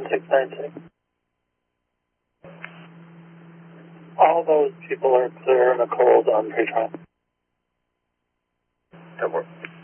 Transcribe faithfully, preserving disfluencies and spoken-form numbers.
six nine six. All those people are clear in a cold on pretrial. That works.